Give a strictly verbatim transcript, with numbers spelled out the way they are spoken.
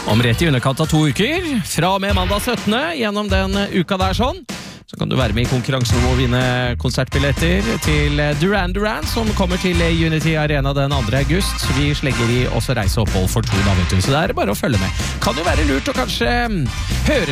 Om rett I underkant av to uker, fra og med mandag syttende, gjennom den uka der sånn, så kan du være med I konkurransen om å vinne konsertbilletter til Duran Duran, som kommer til Unity Arena den andre august. Vi slegger I også reiseopphold for to da, vet du, så det er bare å følge med. Kan jo være lurt å kanskje høre